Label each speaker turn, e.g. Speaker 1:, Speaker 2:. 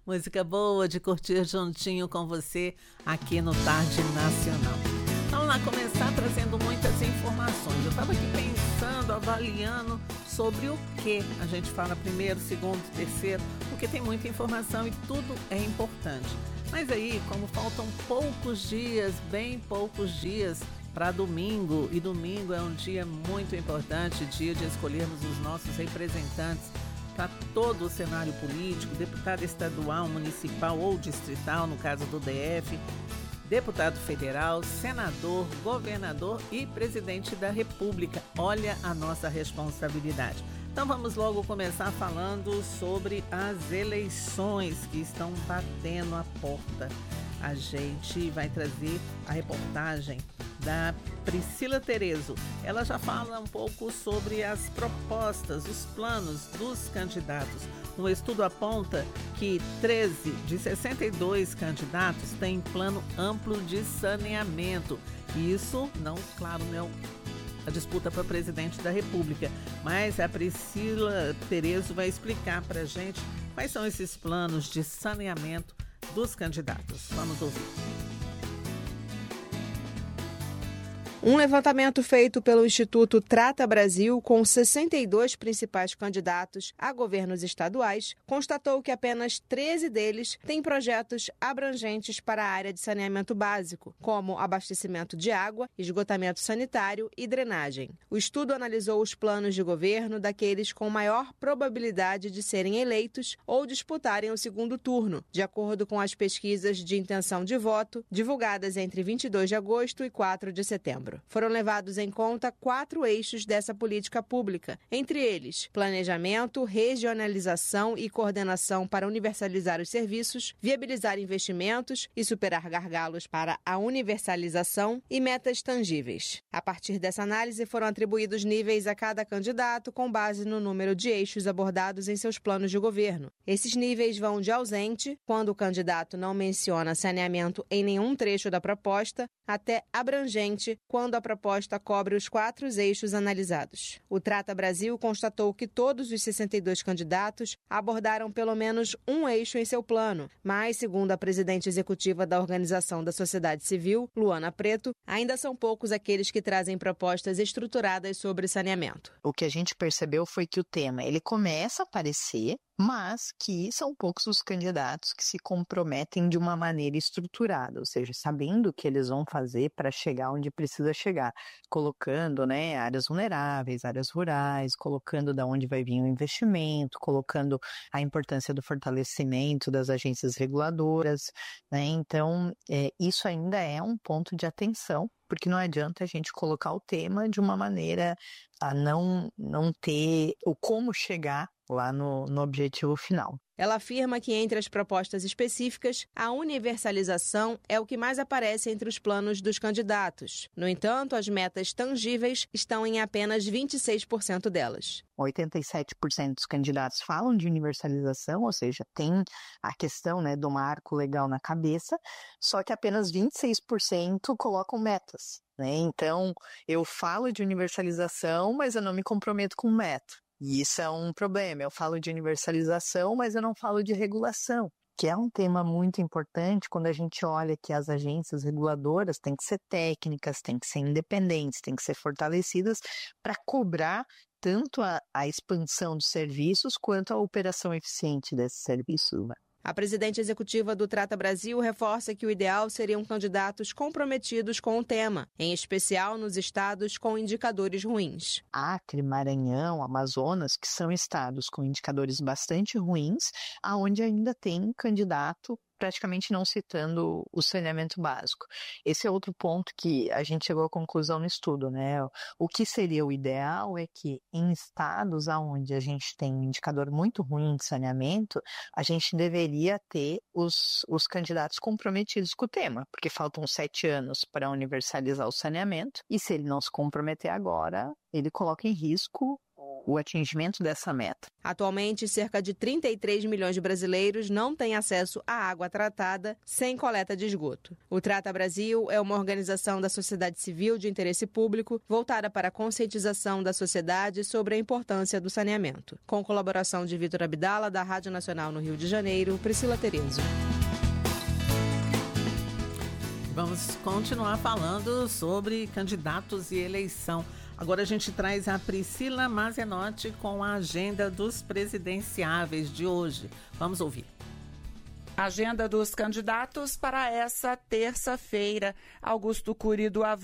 Speaker 1: Música boa de curtir juntinho com você aqui no Tarde Nacional. Vamos lá começar trazendo muitas informações. Eu estava aqui pensando, avaliando sobre o que a gente fala primeiro, segundo, terceiro, porque tem muita informação e tudo é importante. Mas aí, como faltam poucos dias, bem poucos dias para domingo, e domingo é um dia muito importante, dia de escolhermos os nossos representantes para todo o cenário político, deputado estadual, municipal ou distrital, no caso do DF, deputado federal, senador, governador e presidente da República. Olha a nossa responsabilidade. Então vamos logo começar falando sobre as eleições que estão batendo a porta. A gente vai trazer a reportagem da Priscila Terezo. Ela já fala um pouco sobre as propostas, os planos dos candidatos. Um estudo aponta que 13 de 62 candidatos têm plano amplo de saneamento. Isso não, claro, não a disputa para presidente da República, mas a Priscila Terezo vai explicar para a gente quais são esses planos de saneamento dos candidatos. Vamos ouvir.
Speaker 2: Um levantamento feito pelo Instituto Trata Brasil com 62 principais candidatos a governos estaduais constatou que apenas 13 deles têm projetos abrangentes para a área de saneamento básico, como abastecimento de água, esgotamento sanitário e drenagem. O estudo analisou os planos de governo daqueles com maior probabilidade de serem eleitos ou disputarem o segundo turno, de acordo com as pesquisas de intenção de voto divulgadas entre 22 de agosto e 4 de setembro. Foram levados em conta 4 eixos dessa política pública, entre eles planejamento, regionalização e coordenação para universalizar os serviços, viabilizar investimentos e superar gargalos para a universalização e metas tangíveis. A partir dessa análise foram atribuídos níveis a cada candidato com base no número de eixos abordados em seus planos de governo. Esses níveis vão de ausente, quando o candidato não menciona saneamento em nenhum trecho da proposta, até abrangente, quando a proposta cobre os 4 eixos analisados. O Trata Brasil constatou que todos os 62 candidatos abordaram pelo menos um eixo em seu plano, mas, segundo a presidente executiva da Organização da Sociedade Civil, Luana Preto, ainda são poucos aqueles que trazem propostas estruturadas sobre saneamento.
Speaker 3: O que a gente percebeu foi que o tema ele começa a aparecer, mas que são poucos os candidatos que se comprometem de uma maneira estruturada, ou seja, sabendo o que eles vão fazer para chegar onde precisa chegar, colocando, áreas vulneráveis, áreas rurais, colocando de onde vai vir o investimento, colocando a importância do fortalecimento das agências reguladoras, Então, isso ainda é um ponto de atenção, porque não adianta a gente colocar o tema de uma maneira a não ter o como chegar lá no objetivo final.
Speaker 2: Ela afirma que entre as propostas específicas, a universalização é o que mais aparece entre os planos dos candidatos. No entanto, as metas tangíveis estão em apenas 26% delas.
Speaker 3: 87% dos candidatos falam de universalização, ou seja, tem a questão do marco legal na cabeça, só que apenas 26% colocam metas. Então, eu falo de universalização, mas eu não me comprometo com meta. E isso é um problema. Eu falo de universalização, mas eu não falo de regulação, que é um tema muito importante quando a gente olha que as agências reguladoras têm que ser técnicas, têm que ser independentes, têm que ser fortalecidas para cobrar tanto a expansão dos serviços quanto a operação eficiente desses serviços.
Speaker 2: A presidente executiva do Trata Brasil reforça que o ideal seriam candidatos comprometidos com o tema, em especial nos estados com indicadores ruins.
Speaker 3: Acre, Maranhão, Amazonas, que são estados com indicadores bastante ruins, aonde ainda tem candidato praticamente não citando o saneamento básico. Esse é outro ponto que a gente chegou à conclusão no estudo, O que seria o ideal é que em estados onde a gente tem um indicador muito ruim de saneamento, a gente deveria ter os candidatos comprometidos com o tema, porque faltam 7 anos para universalizar o saneamento, e se ele não se comprometer agora, ele coloca em risco o atingimento dessa meta.
Speaker 2: Atualmente, cerca de 33 milhões de brasileiros não têm acesso à água tratada sem coleta de esgoto. O Trata Brasil é uma organização da sociedade civil de interesse público voltada para a conscientização da sociedade sobre a importância do saneamento. Com colaboração de Vitor Abdala, da Rádio Nacional no Rio de Janeiro, Priscila Terezo.
Speaker 1: Vamos continuar falando sobre candidatos e eleição. Agora a gente traz a Priscila Mazenotti com a agenda dos presidenciáveis de hoje. Vamos ouvir.
Speaker 4: Agenda dos candidatos para essa terça-feira. Augusto Cury do